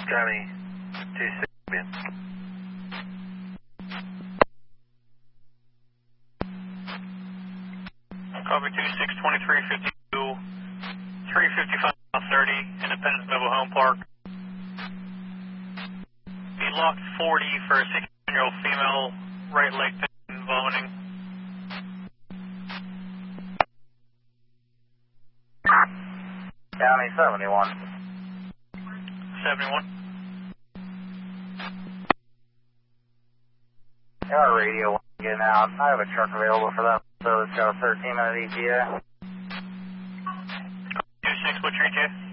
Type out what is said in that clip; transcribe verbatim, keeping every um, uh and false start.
County, two six, man. Copy two six, twenty-three fifty-two, three fifty-five thirty, Independence Mobile Home Park. Be locked forty for a sixteen-year-old female, right leg pain, vomiting. County seventy-one. seventy-one. Our radio getting out. I have a truck available for that, so it's got a thirteen minute E T A. two six, what's your E T A?